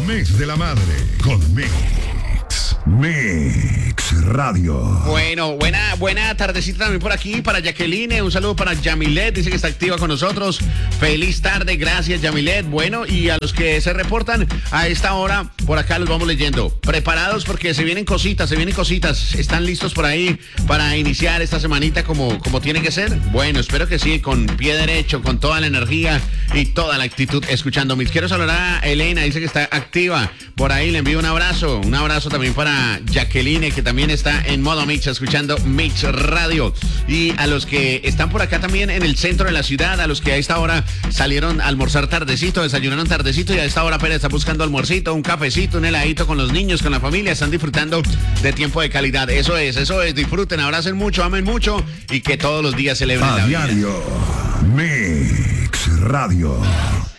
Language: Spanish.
Mix de la madre con Mix Radio. Bueno, buena tardecita también por aquí para Jacqueline. Un saludo para Yamilet, dice que está activa con nosotros. Feliz tarde, gracias Yamilet. Bueno, y a los que se reportan a esta hora, por acá los vamos leyendo. Preparados porque se vienen cositas. ¿Están listos por ahí para iniciar esta semanita como tiene que ser? Bueno, espero que sí, con pie derecho, con toda la energía y toda la actitud escuchando Mix. Quiero saludar a Elena, dice que está activa. Por ahí le envío un abrazo también para Jacqueline, que también está en modo Mix, escuchando Mix Radio. Y a los que están por acá también en el centro de la ciudad, a los que a esta hora salieron a almorzar tardecito, desayunaron tardecito y a esta hora Pérez está buscando almuercito, un cafecito, un heladito con los niños, con la familia, están disfrutando de tiempo de calidad. Eso es, disfruten, abracen mucho, amen mucho y que todos los días celebren a la diario. vida. Mix Radio.